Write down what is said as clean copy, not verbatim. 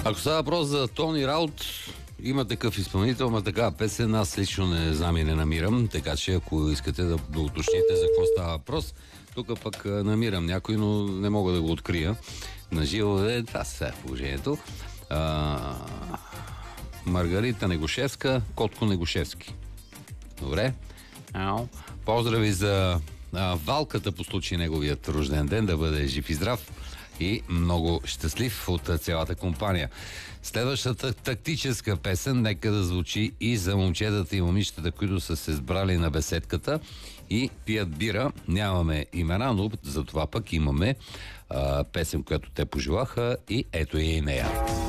Ако става въпрос за Тони Раут, има такъв изпълнител, но такава песен аз лично не знам и не намирам, така че ако искате да уточните за какво става въпрос, тук пък намирам някой, но не мога да го открия. На живо това сега е положението. Маргарита Негошевска, Котко Негошевски. Добре. Поздрави за Валката по случай неговият рожден ден, да бъде жив и здрав и много щастлив от цялата компания. Следващата тактическа песен нека да звучи и за момчетата и момичетата, които са се сбрали на беседката и пият бира. Нямаме имена, но за това пък имаме песен, която те пожелаха и ето е и нея.